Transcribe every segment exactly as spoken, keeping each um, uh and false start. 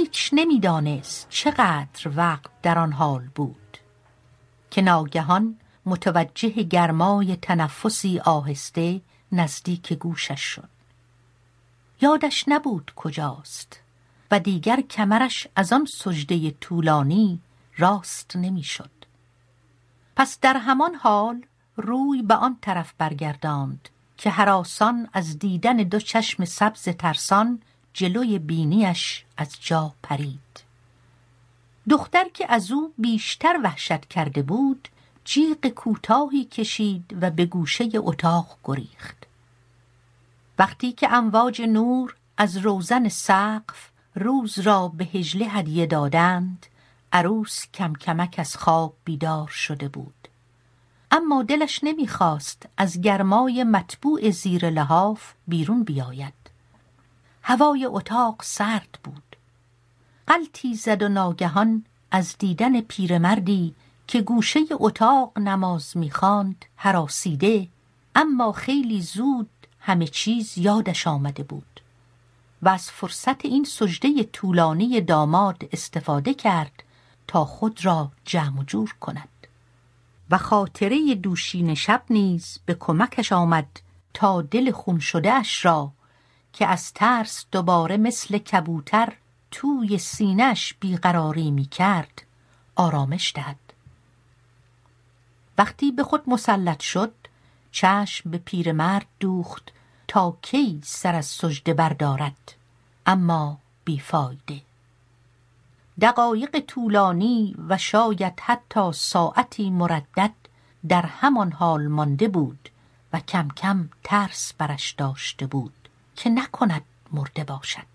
هیچ نمی‌دانست چقدر وقت در آن حال بود که ناگهان متوجه گرمای تنفسی آهسته نزدیک گوشش شد. یادش نبود کجاست و دیگر کمرش از آن سجده طولانی راست نمی‌شد. پس در همان حال روی به آن طرف برگرداند که هراسان از دیدن دو چشم سبز ترسان جلوی بینیش از جا پرید. دختر که از او بیشتر وحشت کرده بود جیغ کوتاهی کشید و به گوشه اتاق گریخت. وقتی که امواج نور از روزن سقف روز را به هجله هدیه دادند، عروس کم کمک از خواب بیدار شده بود. اما دلش نمیخواست از گرمای مطبوع زیر لحاف بیرون بیاید. هوای اتاق سرد بود. غلطی زد و ناگهان از دیدن پیرمردی که گوشه اتاق نماز میخواند هراسیده، اما خیلی زود همه چیز یادش آمده بود و از فرصت این سجده طولانی داماد استفاده کرد تا خود را جمع و جور کند و خاطره دوشین شب نیز به کمکش آمد تا دل خون شده اش را که از ترس دوباره مثل کبوتر توی سینه‌اش بیقراری می کرد آرامش دهد. وقتی به خود مسلط شد چشم به پیرمرد دوخت تا کی سر از سجده بردارد، اما بیفایده. دقایق طولانی و شاید حتی ساعتی مردد در همان حال مانده بود و کم کم ترس برش داشته بود که نکند مرده باشد.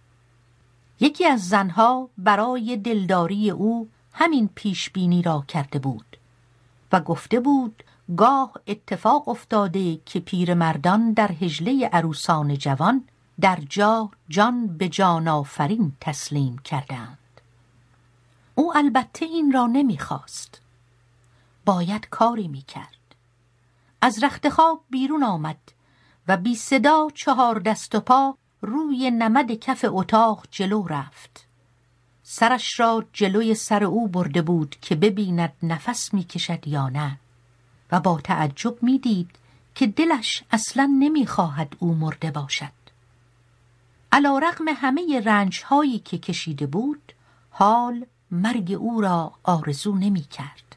یکی از زنها برای دلداری او همین پیشبینی را کرده بود و گفته بود گاه اتفاق افتاده که پیرمردان در هجله عروسان جوان در جا جان به جان آفرین تسلیم کردند. او البته این را نمیخواست. باید کاری میکرد. از رخت خواب بیرون آمد و بی صدا چهار دست و پا روی نمد کف اتاق جلو رفت. سرش را جلوی سر او برده بود که ببیند نفس میکشد یا نه و با تعجب میدید که دلش اصلا نمیخواهد او مرده باشد. علی‌رغم همه رنج‌هایی که کشیده بود حال مرگ او را آرزو نمی کرد.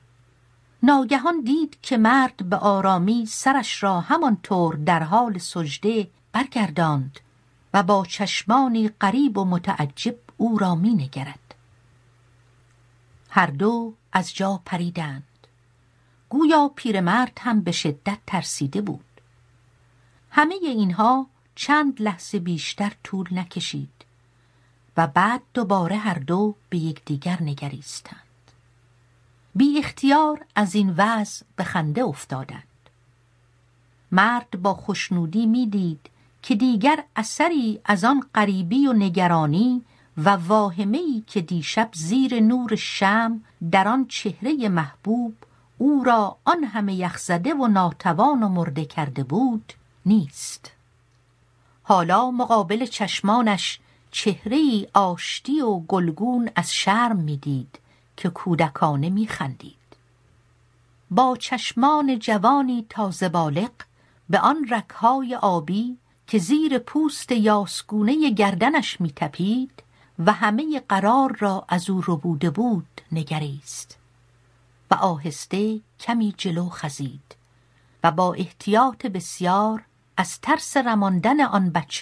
ناگهان دید که مرد به آرامی سرش را همانطور در حال سجده برگرداند و با چشمانی غریب و متعجب او را می نگرد. هر دو از جا پریدند. گویا پیرمرد هم به شدت ترسیده بود. همه اینها چند لحظه بیشتر طول نکشید و بعد دوباره هر دو به یکدیگر نگریستند. بی اختیار از این وضع به خنده افتادند. مرد با خوشنودی میدید که دیگر اثری از آن غریبی و نگرانی و واهمه‌ای که دیشب زیر نور شمع در آن چهره محبوب او را آن همه یخزده و ناتوان و مرده کرده بود نیست. حالا مقابل چشمانش چهره‌ای آشتی و گلگون از شرم میدید که کودکانه میخندید. با چشمان جوانی تازه بالغ به آن رگ‌های آبی که زیر پوست یاسگونه گردنش میتپید و همه قرار را از او ربوده بود نگریست و آهسته کمی جلو خزید و با احتیاط بسیار از ترس رماندن آن بچه